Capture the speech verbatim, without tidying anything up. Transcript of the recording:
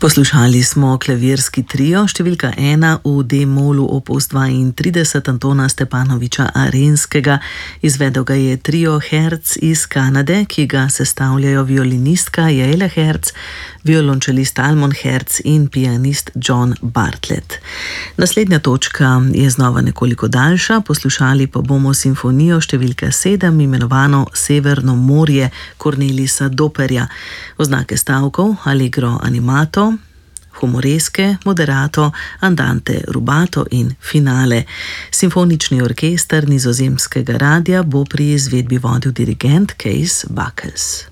Poslušali smo klavirski trio številka ena v D-molu opus dvaintrideset Antona Stepanoviča Arenskega. Izvedel ga je trio Herc iz Kanade, ki ga sestavljajo violinistka Yaela Herc, violončelist Almon Herc in pianist John Bartlett. Naslednja točka je znova nekoliko daljša, poslušali pa bomo simfonijo številka sedem, imenovano Severno morje Cornelisa Doperja. Oznake stavkov: allegro animato, humoreske, moderato, andante rubato in finale. Simfonični orkester Nizozemskega radia bo pri izvedbi vodil dirigent Kees Bakkels.